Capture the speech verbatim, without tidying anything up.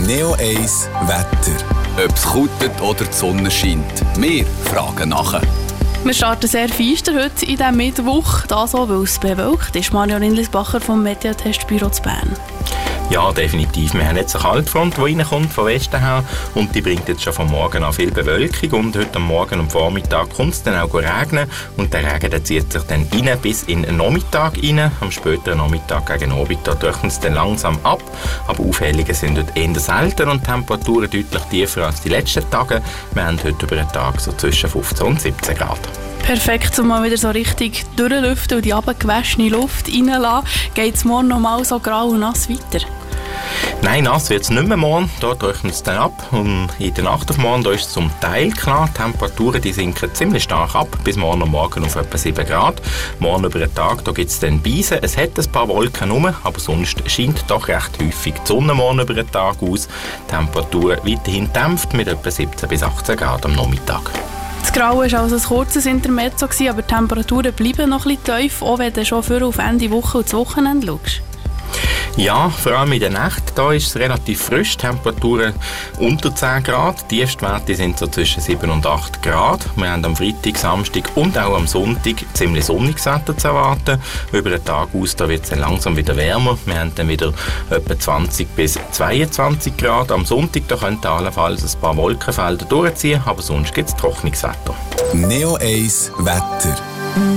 Neo eins Wetter. Ob es kutet oder die Sonne scheint, wir fragen nachher. Wir starten sehr feister heute in diesem Mittwoch, das auch, weil es bewölkt ist. Marion Rindlisbacher vom Meteotestbüro zu Bern. Ja, definitiv. Wir haben jetzt eine Kaltfront, die reinkommt von Westen her und die bringt jetzt schon von Morgen an viel Bewölkung und heute am Morgen und Vormittag kommt es dann auch regnen und der Regen der zieht sich dann rein bis in den Nachmittag rein. Am späteren Nachmittag gegen Abend da trocknet es dann langsam ab, aber Aufhellungen sind dort eher selten und Temperaturen deutlich tiefer als die letzten Tage. Wir haben heute über den Tag so zwischen fünfzehn und siebzehn Grad. Perfekt, um mal wieder so richtig durchlüften und die abgewaschene Luft reinlassen. Geht es morgen noch mal so grau und nass weiter? Nein, nass wird es nicht mehr morgen. Da trocknet es dann ab. Und in der Nacht auf morgen da ist es zum Teil klar. Die Temperaturen die sinken ziemlich stark ab. Bis morgen am Morgen auf etwa sieben Grad. Morgen über den Tag da gibt es dann Beisen. Es hat ein paar Wolken rum, aber sonst scheint doch recht häufig die Sonne morgen über den Tag aus. Die Temperatur weiterhin dämpft mit etwa siebzehn bis achtzehn Grad am Nachmittag. Das Graue war also ein kurzes Intermezzo, aber die Temperaturen bleiben noch ein bisschen tief, auch wenn du schon für auf Ende Woche und das Wochenende schaust. Ja, vor allem in der Nacht, da ist es relativ frisch, Temperaturen unter zehn Grad. Die Tiefstwerte sind so zwischen sieben und acht Grad. Wir haben am Freitag, Samstag und auch am Sonntag ziemlich sonniges Wetter zu erwarten. Über den Tag aus da wird es dann langsam wieder wärmer. Wir haben dann wieder etwa zwanzig bis zweiundzwanzig Grad. Am Sonntag da könnten allenfalls ein paar Wolkenfelder durchziehen, aber sonst gibt es trockenes Wetter. Neo eins Wetter.